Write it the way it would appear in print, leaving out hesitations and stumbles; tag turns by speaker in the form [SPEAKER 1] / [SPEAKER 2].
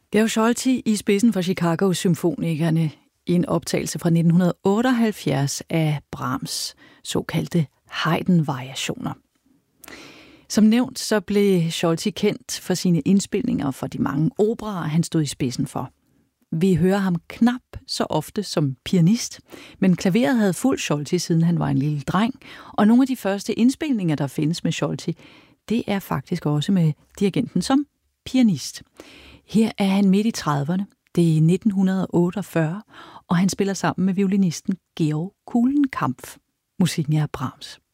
[SPEAKER 1] Georg Scholti i spidsen for Chicago Symfonikerne i en optagelse fra 1978 af Brahms såkaldte Haydn-variationer. Som nævnt så blev Scholti kendt for sine indspilninger for de mange operaer, han stod i spidsen for. Vi hører ham knap så ofte som pianist, men klaveret havde fulgt Scholti, siden han var en lille dreng, og nogle af de første indspilninger, der findes med Scholti, det er faktisk også med dirigenten som pianist. Her er han midt i 30'erne, det er 1948, og han spiller sammen med violinisten Georg Kulenkampff. Musikken er Brahms.